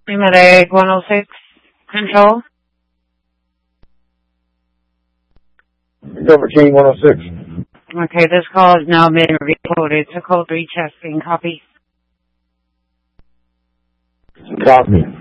Medic 106 control. Silver King 106. Okay, this call has now been recorded. So code 3 testing. Copy. Copy.